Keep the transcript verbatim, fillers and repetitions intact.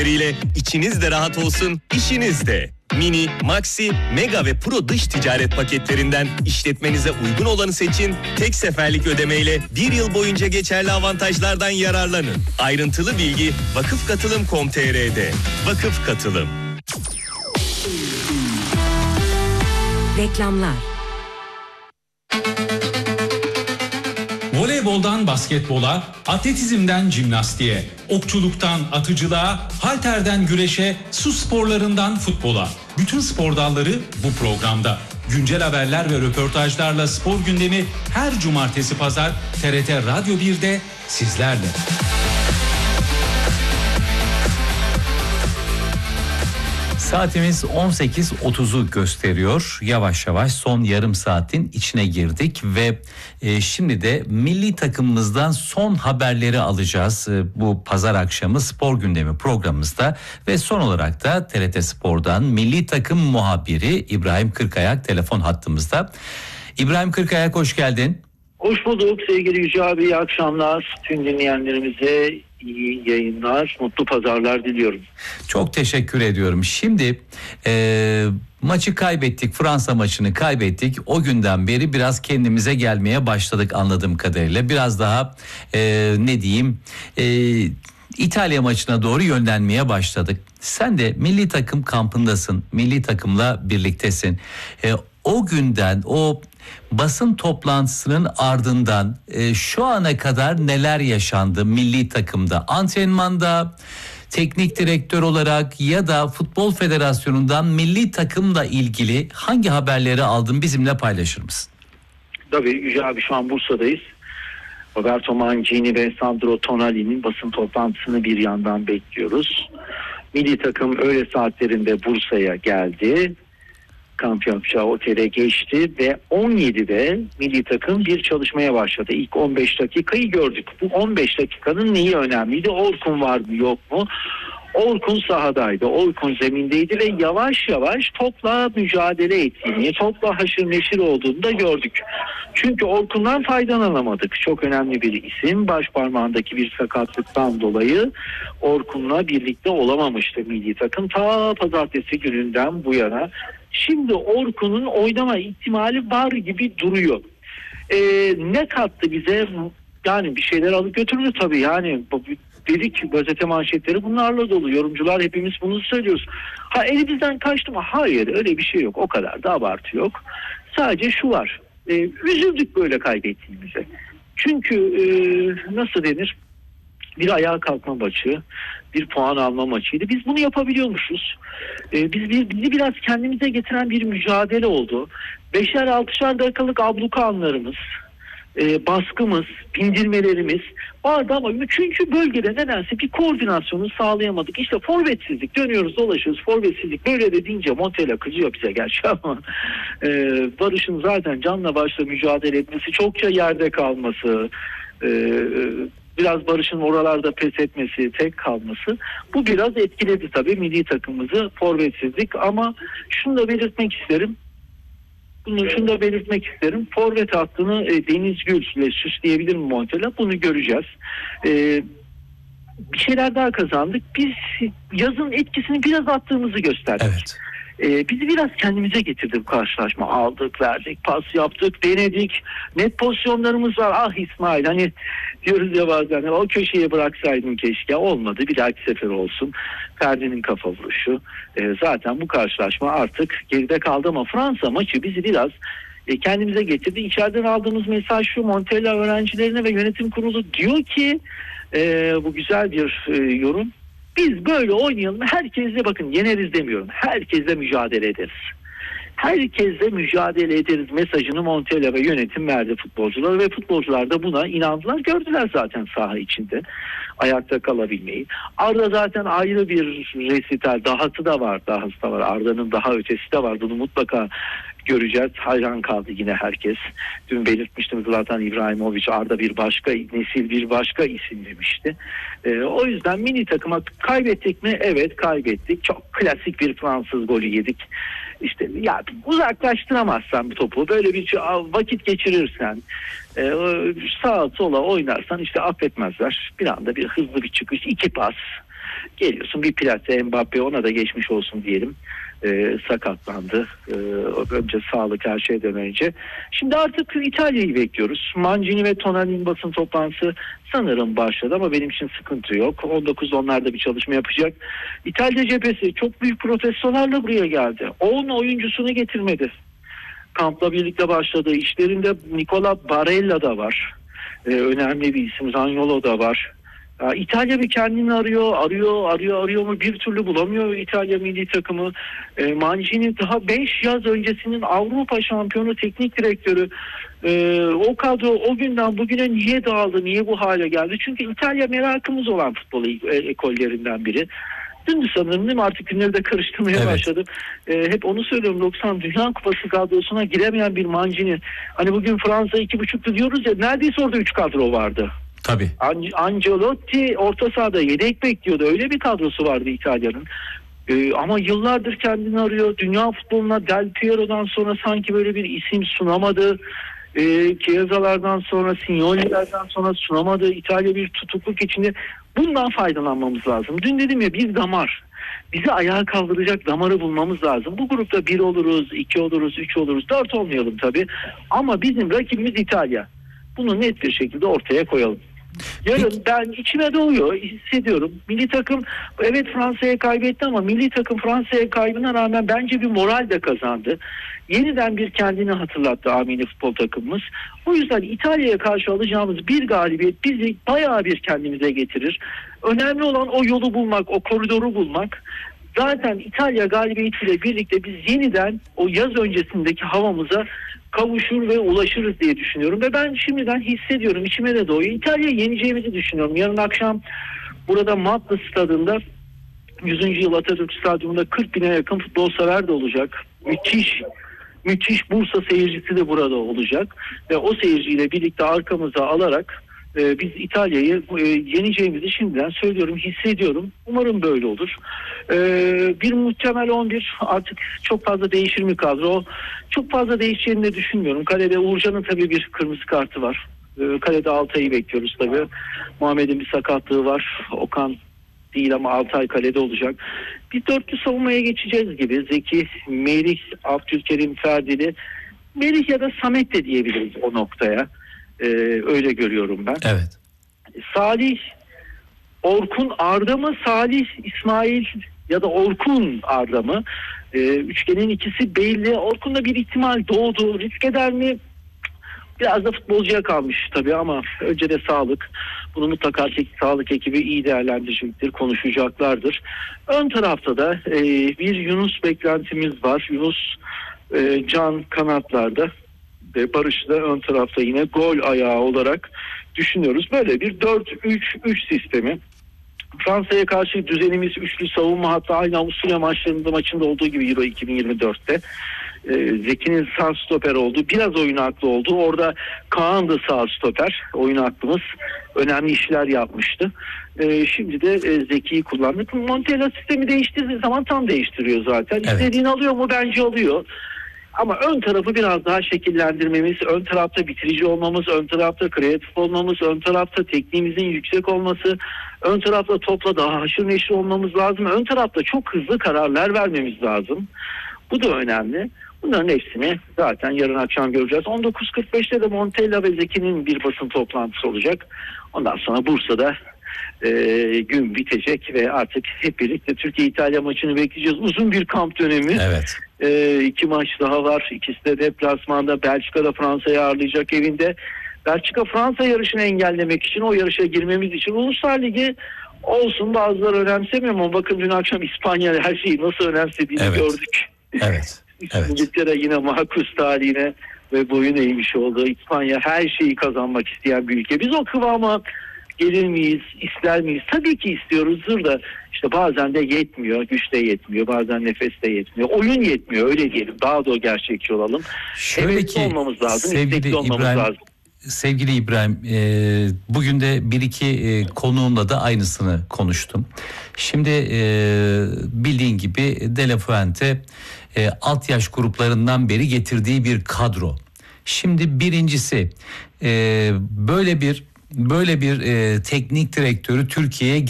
ile içiniz de rahat olsun, işiniz de. Mini, Maxi, Mega ve Pro dış ticaret paketlerinden işletmenize uygun olanı seçin. Tek seferlik ödemeyle bir yıl boyunca geçerli avantajlardan yararlanın. Ayrıntılı bilgi vakıfkatılım nokta com nokta tr'de. Vakıf Katılım. Reklamlar. Voleyboldan basketbola, atletizmden jimnastiğe, okçuluktan atıcılığa, halterden güreşe, su sporlarından futbola. Bütün spor dalları bu programda. Güncel haberler ve röportajlarla spor gündemi her cumartesi pazar T R T Radyo bir'de sizlerle. Saatimiz on sekiz otuzu gösteriyor. Yavaş yavaş son yarım saatin içine girdik ve e, şimdi de milli takımımızdan son haberleri alacağız. E, bu pazar akşamı spor gündemi programımızda ve son olarak da T R T Spor'dan milli takım muhabiri İbrahim Kırkayak telefon hattımızda. İbrahim Kırkayak, hoş geldin. Hoş bulduk sevgili Yüce abi, iyi akşamlar. Tüm dinleyenlerimize iyi yayınlar, mutlu pazarlar diliyorum. Çok teşekkür ediyorum. Şimdi e, maçı kaybettik, Fransa maçını kaybettik. O günden beri biraz kendimize gelmeye başladık anladığım kadarıyla. Biraz daha e, ne diyeyim e, İtalya maçına doğru yönlenmeye başladık. Sen de milli takım kampındasın, milli takımla birliktesin. E, o günden, o basın toplantısının ardından e, şu ana kadar neler yaşandı milli takımda, antrenmanda, teknik direktör olarak ya da Futbol Federasyonu'ndan milli takımla ilgili hangi haberleri aldın, bizimle paylaşır mısın? Tabii Yüce abi, şu an Bursa'dayız. Roberto Mancini ve Sandro Tonali'nin basın toplantısını bir yandan bekliyoruz. Milli takım öğle saatlerinde Bursa'ya geldi. Kamp yapacağı otele geçti ve on yedide milli takım bir çalışmaya başladı. İlk on beş dakikayı gördük. Bu on beş dakikanın neyi önemliydi? Orkun var mı yok mu? Orkun sahadaydı, Orkun zemindeydi ve yavaş yavaş topla mücadele ettiğini, topla haşır neşir olduğunu da gördük. Çünkü Orkun'dan faydalanamadık. Çok önemli bir isim. Baş parmağındaki bir sakatlıktan dolayı Orkun'la birlikte olamamıştı milli takım. Ta pazartesi gününden bu yana. Şimdi Orkun'un oynama ihtimali var gibi duruyor. Ee, ne kattı bize? Yani bir şeyler alıp götürdü tabii. Yani dedik, gazete manşetleri bunlarla dolu. Yorumcular hepimiz bunu söylüyoruz. Ha, elimizden kaçtı mı? Hayır, öyle bir şey yok. O kadar da abartı yok. Sadece şu var. Ee, üzüldük böyle kaybettiğimize. Çünkü e, nasıl denir? Bir ayağa kalkma maçı, bir puan alma maçıydı. Biz bunu yapabiliyormuşuz. Ee, biz bir, bizi biraz kendimize getiren bir mücadele oldu. Beşer altışar dakikalık abluka anlarımız, e, baskımız, bindirmelerimiz vardı ama üçüncü bölgede nedense bir koordinasyonu sağlayamadık. İşte forvetsizlik, dönüyoruz dolaşıyoruz, forvetsizlik böyle de deyince Montella kızıyor bize gerçi ama e, Barış'ın zaten canla başla mücadele etmesi, çokça yerde kalması, e, biraz Barış'ın oralarda pes etmesi, tek kalması, bu biraz etkiledi tabii milli takımımızı, forvetsizlik. Ama şunu da belirtmek isterim. Bunu şunu da belirtmek isterim. Forvet hattını e, Deniz Gül ile süsleyebilir mi Montella? Bunu göreceğiz. E, bir şeyler daha kazandık. Biz yazın etkisini biraz attığımızı gösterdik. Evet. Ee, bizi biraz kendimize getirdi bu karşılaşma. Aldık, verdik, pas yaptık, denedik. Net pozisyonlarımız var. Ah İsmail, hani diyoruz ya bazen, o köşeye bıraksaydın keşke. Olmadı, bir dahaki sefer olsun. Ferdi'nin kafa vuruşu. Ee, zaten bu karşılaşma artık geride kaldı ama Fransa maçı bizi biraz e, kendimize getirdi. İçeriden aldığımız mesaj şu: Montella öğrencilerine ve yönetim kurulu diyor ki, e, bu güzel bir e, yorum. Biz böyle oynayalım. Herkesle, bakın yeneriz demiyorum, herkesle mücadele ederiz. Herkesle mücadele ederiz mesajını Montella ve yönetim verdi futbolcular ve futbolcular da buna inandılar. Gördüler zaten saha içinde ayakta kalabilmeyi. Arda zaten ayrı bir resital, dahası da var, dahası da var. Arda'nın daha ötesi de var. Bunu mutlaka göreceğiz. Hayran kaldı yine herkes. Dün belirtmiştim, zaten İbrahimovic, Arda bir başka nesil, bir başka isim demişti. Ee, o yüzden milli takıma kaybettik mi? Evet, kaybettik. Çok klasik bir Fransız golü yedik. İşte ya, uzaklaştıramazsan bir topu, böyle bir vakit geçirirsen, e, sağa sola oynarsan işte affetmezler. Bir anda bir hızlı bir çıkış, iki pas. Geliyorsun bir plase Mbappe, ona da geçmiş olsun diyelim. Ee, sakatlandı. Ee, önce sağlık her şeyden önce. Şimdi artık İtalya'yı bekliyoruz. Mancini ve Tonali'nin basın toplantısı sanırım başladı ama benim için sıkıntı yok. on dokuzda onlar da bir çalışma yapacak. İtalya cephesi çok büyük protestolarla buraya geldi. on oyuncusunu getirmedi. Kampla birlikte başladı. İşlerinde Nicola Barella da var. Ee, önemli bir isim. Zaniolo da var. İtalya bir kendini arıyor, arıyor, arıyor, arıyor mu bir türlü bulamıyor İtalya milli takımı. E, Mancini daha beş yaz öncesinin Avrupa şampiyonu teknik direktörü. E, o kadro o günden bugüne niye dağıldı, niye bu hale geldi? Çünkü İtalya merakımız olan futbol ekollerinden biri. Dün sanırım değil mi? Artık günleri de karıştırmaya evet. başladım. E, hep onu söylüyorum, doksan Dünya Kupası kadrosuna giremeyen bir Mancini. Hani bugün Fransa iki buçuktu diyoruz ya, neredeyse orada üç kadro vardı. Tabii. An- Ancelotti orta sahada yedek bekliyordu. Öyle bir kadrosu vardı İtalya'nın. Ee, ama yıllardır kendini arıyor. Dünya futboluna Del Piero'dan sonra sanki böyle bir isim sunamadı. Ee, Chiesa'lardan sonra, Signoli'lerden sonra sunamadı. İtalya bir tutukluk içinde. Bundan faydalanmamız lazım. Dün dedim ya, bir damar. Bizi ayağa kaldıracak damarı bulmamız lazım. Bu grupta bir oluruz, iki oluruz, üç oluruz, dört olmayalım tabii. Ama bizim rakibimiz İtalya. Bunu net bir şekilde ortaya koyalım. Yarın ben içime doğuyor, hissediyorum. Milli takım evet Fransa'ya kaybetti ama milli takım Fransa'ya kaybına rağmen bence bir moral de kazandı. Yeniden bir kendini hatırlattı Amini futbol takımımız. O yüzden İtalya'ya karşı alacağımız bir galibiyet bizi bayağı bir kendimize getirir. Önemli olan o yolu bulmak, o koridoru bulmak. Zaten İtalya galibiyetiyle birlikte biz yeniden o yaz öncesindeki havamıza kavuşur ve ulaşırız diye düşünüyorum. Ve ben şimdiden hissediyorum, içime de doğuyor. İtalya'yı yeneceğimizi düşünüyorum. Yarın akşam burada Matlı Stadı'nda yüzüncü yıl Atatürk Stadyumunda kırk bine yakın futbol sever de olacak. Müthiş, müthiş Bursa seyircisi de burada olacak. Ve o seyirciyle birlikte arkamıza alarak e, biz İtalya'yı e, yeneceğimizi şimdiden söylüyorum, hissediyorum. Umarım böyle olur. E, bir muhtemel on bir, artık çok fazla değişir mi kadro? Çok fazla değişeceğini de düşünmüyorum. Kalede Uğurcan'ın tabii bir kırmızı kartı var. E, kalede Altay'ı bekliyoruz tabii. Muhammed'in bir sakatlığı var. Okan değil ama Altay kalede olacak. Bir dörtlü savunmaya geçeceğiz gibi. Zeki, Melih, Abdülkerim, Ferdili. Melih ya da Samet de diyebiliriz o noktaya. Ee, öyle görüyorum ben. Evet. Salih, Orkun, Arda mı? Salih, İsmail ya da Orkun, Arda mı? Ee, üçgenin ikisi belli. Orkun'da bir ihtimal doğdu. Risk eder mi? Biraz da futbolcuya kalmış tabii ama önce de sağlık. Bunu mutlaka sağlık ekibi iyi değerlendirecektir, konuşacaklardır. Ön tarafta da e, bir Yunus beklentimiz var. Yunus e, Can kanatlarda ve Barış da ön tarafta yine gol ayağı olarak düşünüyoruz. Böyle bir dört üç üç sistemi. Fransa'ya karşı düzenimiz üçlü savunma, hatta aynı Avusturya maçlarında maçında olduğu gibi Euro iki bin yirmi dörtte. Ee, Zeki'nin sağ stoper oldu. Biraz oyun aklı oldu. Orada Kaan da sağ stoper. Oyun aklımız önemli işler yapmıştı. Ee, şimdi de e, Zeki'yi kullandık. Montella sistemi değiştirdiği zaman tam değiştiriyor zaten. Evet. İstediğini alıyor mu? Bence alıyor. Ama ön tarafı biraz daha şekillendirmemiz, ön tarafta bitirici olmamız, ön tarafta kreatif olmamız, ön tarafta tekniğimizin yüksek olması, ön tarafta topla daha haşır neşir olmamız lazım. Ön tarafta çok hızlı kararlar vermemiz lazım. Bu da önemli. Bunların hepsini zaten yarın akşam göreceğiz. on dokuz kırk beşte de Montella ve Zeki'nin bir basın toplantısı olacak. Ondan sonra Bursa'da e, gün bitecek ve artık hep birlikte Türkiye-İtalya maçını bekleyeceğiz. Uzun bir kamp dönemi. Evet. E, iki maç daha var. İkisi de deplasmanda. Belçika'da Fransa'yı ağırlayacak evinde. Belçika-Fransa yarışını engellemek için, o yarışa girmemiz için Uluslar Ligi olsun, bazıları önemsemiyor ama bakın dün akşam İspanya her şeyi nasıl önemsediğini evet. gördük. Evet. Evet. İngiltere yine makus tarihine ve boyun eğmiş oldu. İspanya her şeyi kazanmak isteyen bir ülke. Biz o kıvama gelir miyiz, ister miyiz? Tabii ki istiyoruzdur da işte bazen de yetmiyor, güç de yetmiyor, bazen nefes de yetmiyor, oyun yetmiyor, öyle diyelim. Daha da gerçekçi olalım. Şöyle ki olmamız lazım, sevgili olmamız İbrahim, lazım. Sevgili İbrahim, e, bugün de bir iki e, konuğumla da aynısını konuştum. Şimdi e, bildiğin gibi De La Fuente e, alt yaş gruplarından beri getirdiği bir kadro. Şimdi birincisi e, böyle bir böyle bir e, teknik direktörü Türkiye'ye